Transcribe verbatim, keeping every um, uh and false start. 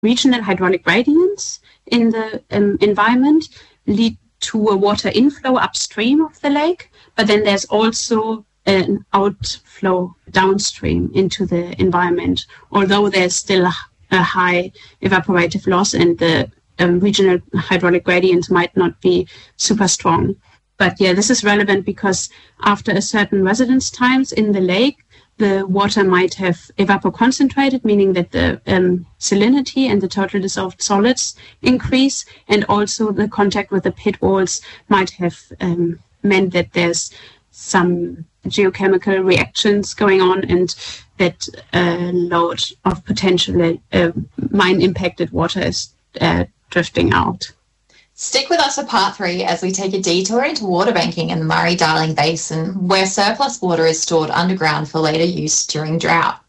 regional hydraulic gradients in the um, environment lead to a water inflow upstream of the lake, but then there's also an outflow downstream into the environment, although there's still a, a high evaporative loss and the um, regional hydraulic gradients might not be super strong. But yeah, this is relevant because after a certain residence times in the lake, the water might have evapoconcentrated, meaning that the um, salinity and the total dissolved solids increase, and also the contact with the pit walls might have um, meant that there's some geochemical reactions going on and that a load of potentially uh, mine-impacted water is uh, drifting out. Stick with us for part three as we take a detour into water banking in the Murray-Darling Basin, where surplus water is stored underground for later use during drought.